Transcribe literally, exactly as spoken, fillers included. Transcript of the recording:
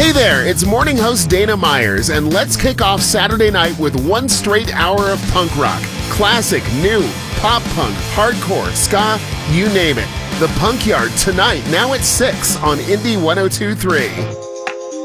Hey there, it's morning host Dana Myers, and let's kick off Saturday night with one straight hour of punk rock. Classic, new, pop punk, hardcore, ska, you name it. The Punk Yard tonight, now at six on Indie one oh two point three.